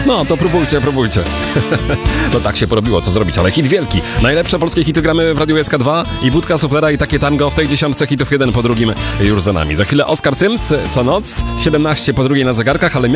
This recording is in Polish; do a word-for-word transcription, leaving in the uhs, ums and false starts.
No, to próbujcie, próbujcie. No tak się porobiło, co zrobić, ale hit wielki. Najlepsze polskie hity gramy w Radiu S K dwa i Budka Suflera i Takie Tango w tej dziesiątce hitów jeden po drugim już za nami. Za chwilę Oskar Cyms, co noc, siedemnaście po drugiej na zegarkach, ale